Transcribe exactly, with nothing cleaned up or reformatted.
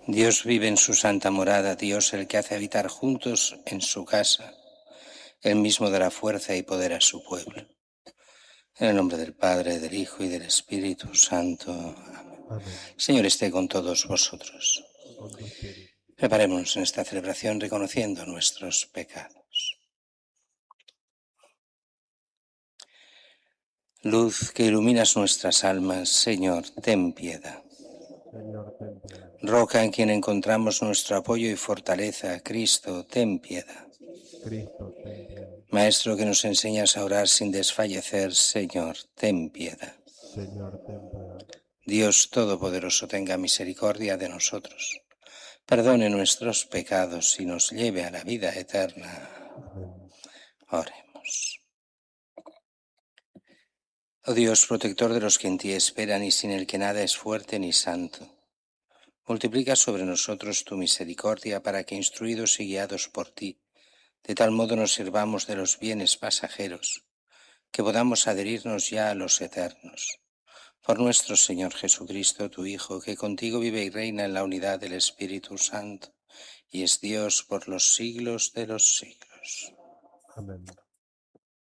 Dios vive en su santa morada, Dios el que hace habitar juntos en su casa, Él mismo dará fuerza y poder a su pueblo. En el nombre del Padre, del Hijo y del Espíritu Santo. Amén. Amén. Señor esté con todos vosotros. Con tu espíritu. Preparémonos en esta celebración reconociendo nuestros pecados. Luz que iluminas nuestras almas, Señor, ten piedad. Señor, ten piedad. Roca en quien encontramos nuestro apoyo y fortaleza, Cristo, ten piedad. Cristo, ten piedad. Maestro que nos enseñas a orar sin desfallecer, Señor, ten piedad. Señor, ten piedad. Dios Todopoderoso tenga misericordia de nosotros, perdone nuestros pecados y nos lleve a la vida eterna. Amén. Oremos. Oh Dios, protector de los que en ti esperan y sin el que nada es fuerte ni santo, multiplica sobre nosotros tu misericordia para que, instruidos y guiados por ti, de tal modo nos sirvamos de los bienes pasajeros, que podamos adherirnos ya a los eternos. Por nuestro Señor Jesucristo, tu Hijo, que contigo vive y reina en la unidad del Espíritu Santo, y es Dios por los siglos de los siglos. Amén.